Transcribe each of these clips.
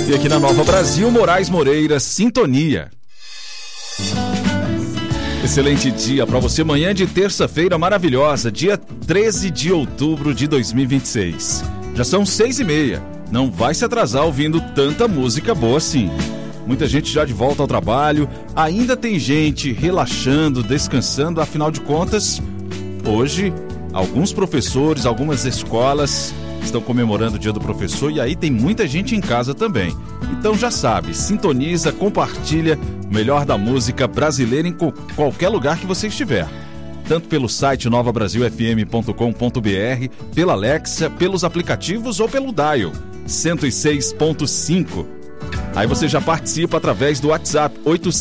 E aqui na Nova Brasil, Moraes Moreira, Sintonia. Excelente dia para você, manhã de terça-feira maravilhosa, dia 13 de outubro de 2026. Já são 6h30, não vai se atrasar ouvindo tanta música boa assim. Muita gente já de volta ao trabalho, ainda tem gente relaxando, descansando, afinal de contas, hoje, alguns professores, algumas escolas estão comemorando o Dia do Professor e aí tem muita gente em casa também. Então já sabe, sintoniza, compartilha o melhor da música brasileira em qualquer lugar que você estiver. Tanto pelo site novabrasilfm.com.br, pela Alexa, pelos aplicativos ou pelo dial 106.5. Aí você já participa através do WhatsApp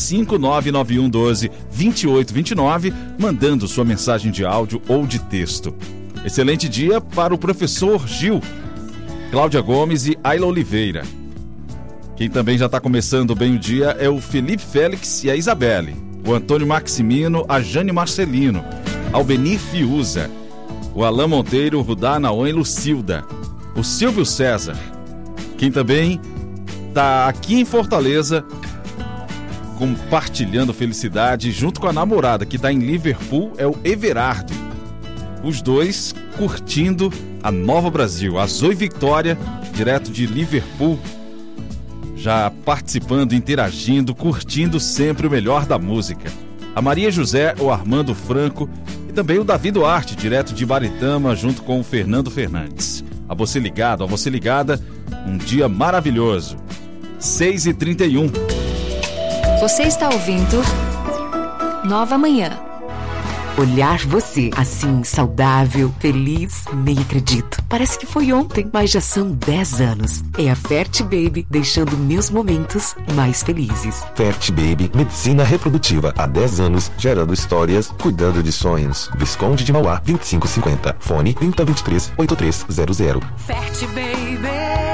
85991122829, mandando sua mensagem de áudio ou de texto. Excelente dia para o professor Gil, Cláudia Gomes e Ayla Oliveira. Quem também já está começando bem o dia é o Felipe Félix e a Isabelle, o Antônio Maximino, a Jane Marcelino, Albenir Fiuza, o Alain Monteiro, o Rudá Naon e Lucilda, o Silvio César. Quem também está aqui em Fortaleza compartilhando felicidade junto com a namorada que está em Liverpool é o Everardo. Os dois curtindo a Nova Brasil. A Zoe Victória, direto de Liverpool, já participando, interagindo, curtindo sempre o melhor da música. A Maria José, o Armando Franco e também o Davi Duarte, direto de Baritama, junto com o Fernando Fernandes. A você ligado, a você ligada, um dia maravilhoso. 6h31. Você está ouvindo Nova Manhã. Olhar você assim, saudável, feliz, nem acredito. Parece que foi ontem, mas já são 10 anos. É a Fert Baby deixando meus momentos mais felizes. Fert Baby, medicina reprodutiva há 10 anos, gerando histórias, cuidando de sonhos. Visconde de Mauá, 2550. Fone 3023-8300. Fert Baby,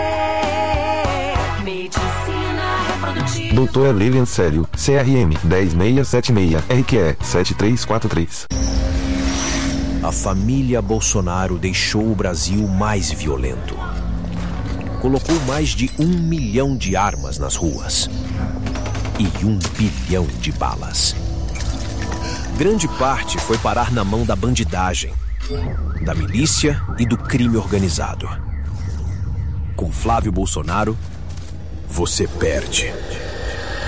medicina reprodutiva. Doutora Lilian Célio, CRM 10676, RQE 7343. A família Bolsonaro deixou o Brasil mais violento. Colocou mais de 1 milhão de armas nas ruas e 1 bilhão de balas. Grande parte foi parar na mão da bandidagem, da milícia e do crime organizado. Com Flávio Bolsonaro, você perde.